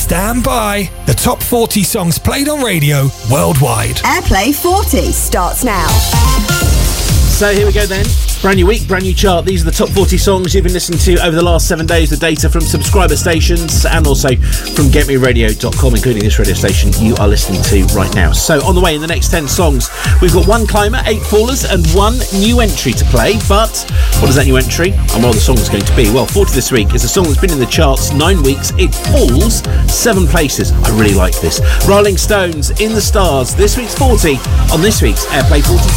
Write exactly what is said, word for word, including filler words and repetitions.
Stand by. The top forty songs played on radio worldwide. Airplay forty starts now. So here we go then. Brand new week, brand new chart. These are the top forty songs you've been listening to over the last seven days with data from subscriber stations and also from get me radio dot com, including this radio station you are listening to right now. So on the way in the next ten songs, we've got one climber, eight fallers and one new entry to play. But what is that new entry and what are the songs going to be? Well, forty this week is a song that's been in the charts nine weeks. It falls seven places. I really like this. Rolling Stones, In the Stars. This week's forty on this week's Airplay forty.